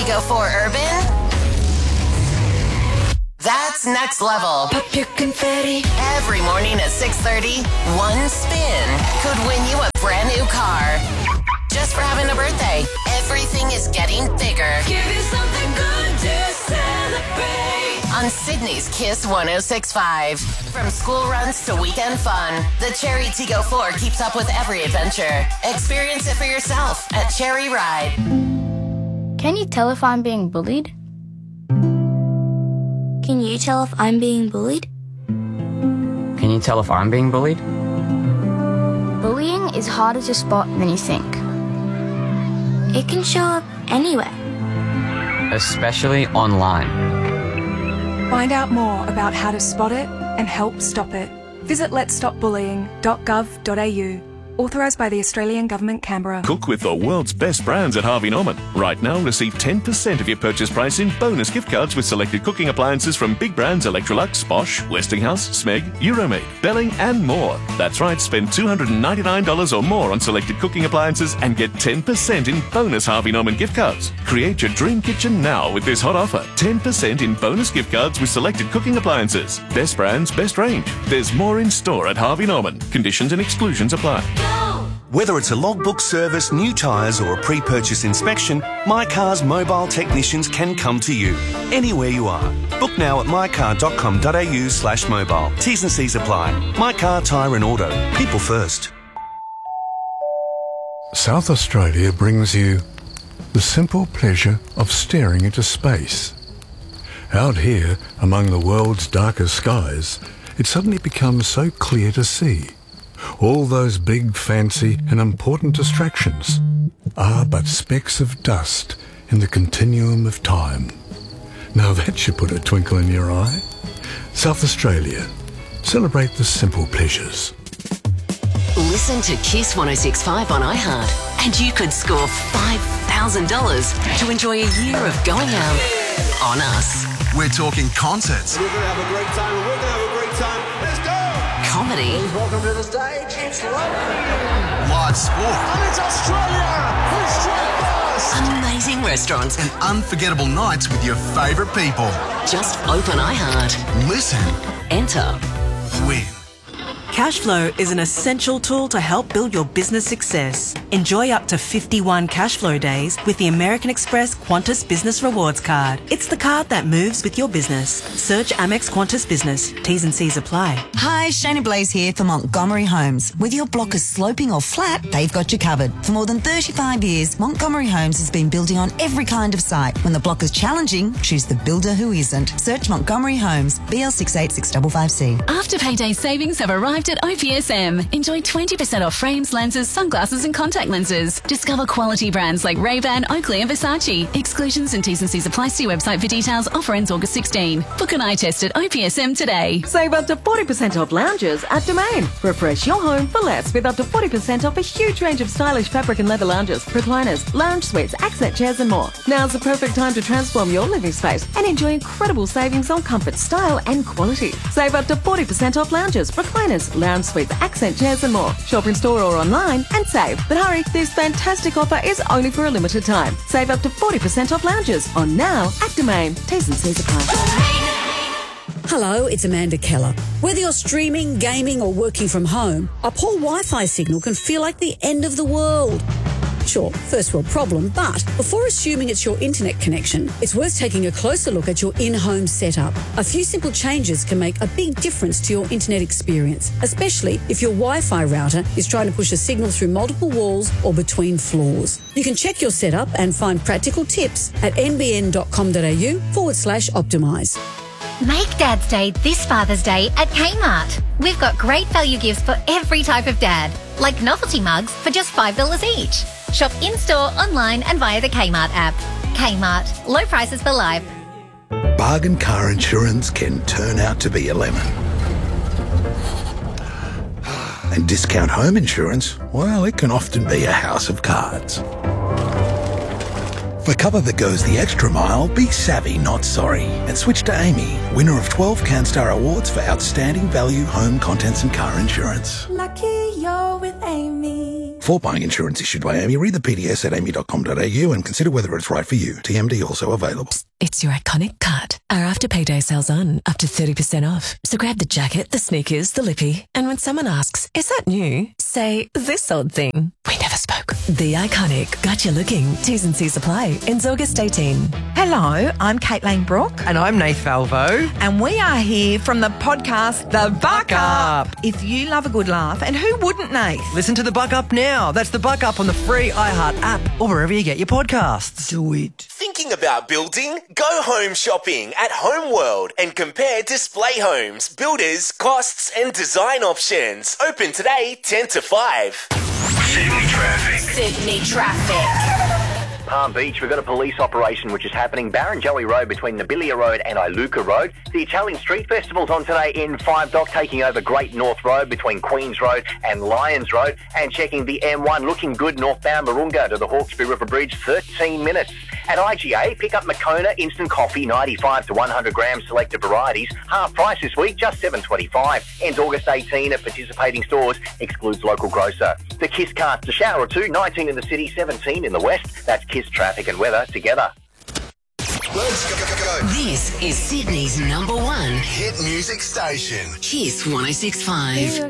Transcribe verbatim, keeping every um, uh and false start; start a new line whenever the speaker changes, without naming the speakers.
Tiggo four Urban? That's next level.
Pop your confetti.
Every morning at six thirty, one spin could win you a brand new car. Just for having a birthday, everything is getting bigger.
Give you something good to celebrate.
On Sydney's Kiss one oh six point five. From school runs to weekend fun, the Cherry Tiggo four keeps up with every adventure. Experience it for yourself at Cherry Ride.
Can you tell if I'm being bullied?
Can you tell if I'm being bullied?
Can you tell if I'm being bullied?
Bullying is harder to spot than you think.
It can show up anywhere.
Especially online.
Find out more about how to spot it and help stop it. Visit lets stop bullying dot gov dot a u. Authorised by the Australian Government, Canberra.
Cook with the world's best brands at Harvey Norman. Right now, receive ten percent of your purchase price in bonus gift cards with selected cooking appliances from big brands Electrolux, Bosch, Westinghouse, Smeg, Euromade, Belling and more. That's right, spend two hundred ninety-nine dollars or more on selected cooking appliances and get ten percent in bonus Harvey Norman gift cards. Create your dream kitchen now with this hot offer. ten percent in bonus gift cards with selected cooking appliances. Best brands, best range. There's more in store at Harvey Norman. Conditions and exclusions apply.
Whether it's a logbook service, new tyres or a pre-purchase inspection, My Car's mobile technicians can come to you, anywhere you are. Book now at mycar dot com dot a u slash mobile. T's and C's apply. My Car, Tyre and Auto. People first.
South Australia brings you the simple pleasure of staring into space. Out here, among the world's darkest skies, it suddenly becomes so clear to see. All those big, fancy and important distractions are but specks of dust in the continuum of time. Now that should put a twinkle in your eye. South Australia. Celebrate the simple pleasures.
Listen to Kiss one oh six point five on iHeart and you could score five thousand dollars to enjoy a year of going out on us.
We're talking concerts.
We're going to have a great time and we're going to have a great time. Let's go!
Comedy.
Please welcome to the stage, it's London.
Live sport.
And it's Australia! We're straight first!
Amazing restaurants.
And unforgettable nights with your favourite people.
Just open iHeart.
Listen.
Enter.
Win.
Cashflow is an essential tool to help build your business success. Enjoy up to fifty-one Cashflow days with the American Express Qantas Business Rewards Card. It's the card that moves with your business. Search Amex Qantas Business. T's and C's apply.
Hi, Shana Blaze here for Montgomery Homes. Whether your block is sloping or flat, they've got you covered. For more than thirty-five years, Montgomery Homes has been building on every kind of site. When the block is challenging, choose the builder who isn't. Search Montgomery Homes, B L six eight six five five C.
After payday savings have arrived at O P S M. Enjoy twenty percent off frames, lenses, sunglasses and contact lenses. Discover quality brands like Ray-Ban, Oakley and Versace. Exclusions and T's and C's apply. See website for details. Offer ends August sixteenth. Book an eye test at O P S M today.
Save up to forty percent off lounges at Domain. Refresh your home for less with up to forty percent off a huge range of stylish fabric and leather lounges, recliners, lounge suites, accent chairs and more. Now's the perfect time to transform your living space and enjoy incredible savings on comfort, style and quality. Save up to forty percent off lounges, recliners, lounge suites, accent chairs and more. Shop in store or online and save. But hurry, this fantastic offer is only for a limited time. Save up to forty percent off lounges on now at Domain. T's and C's apply.
Hello, it's Amanda Keller. Whether you're streaming, gaming or working from home, a poor Wi-Fi signal can feel like the end of the world. Sure, first world problem, but before assuming it's your internet connection, it's worth taking a closer look at your in-home setup. A few simple changes can make a big difference to your internet experience, especially if your Wi-Fi router is trying to push a signal through multiple walls or between floors. You can check your setup and find practical tips at nbn.com.au forward slash optimise.
Make Dad's Day this Father's Day at Kmart. We've got great value gifts for every type of dad, like novelty mugs for just five dollars each. Shop in-store, online and via the Kmart app. Kmart. Low prices for life.
Bargain car insurance can turn out to be a lemon. And discount home insurance, well, it can often be a house of cards. For cover that goes the extra mile, be savvy, not sorry. And switch to Amy, winner of twelve CanStar Awards for outstanding value home contents and car insurance.
Lucky you're with Amy.
For buying insurance issued by A M I, read the P D S at A M I dot com dot A U and consider whether it's right for you. T M D also available.
It's your iconic cut. Our after payday sales on, up to thirty percent off. So grab the jacket, the sneakers, the lippy, and when someone asks, is that new? Say, this old thing. We never spoke. The iconic. Got you looking. T's and C's apply. Ends August eighteenth.
Hello, I'm Caitlin Brooke.
And I'm Nath Valvo.
And we are here from the podcast, The Buck Up. If you love a good laugh, and who wouldn't, Nath?
Listen to The Buck Up now. That's The Buck Up on the free iHeart app or wherever you get your podcasts.
Do it.
Thinking about building? Go home shopping at Homeworld and compare display homes, builders, costs and design options. Open today ten to five.
Sydney traffic.
Sydney traffic.
Palm Beach, we've got a police operation which is happening. Barrenjoey Road between Nabilia Road and Iluka Road. The Italian Street Festival's on today in Five Dock, taking over Great North Road between Queens Road and Lyons Road. And checking the M one, looking good northbound Marunga to the Hawkesbury River Bridge, thirteen minutes. At I G A, pick up Moccona Instant Coffee, ninety-five to one hundred grams selected varieties. Half price this week, just seven twenty-five. Ends August eighteenth at participating stores, excludes local grocer. The Kiss Carts, a shower or two, nineteen in the city, seventeen in the west. That's Kiss traffic and weather together.
Let's go, go, go.
This is Sydney's number one
hit music station.
Kiss one oh six point five.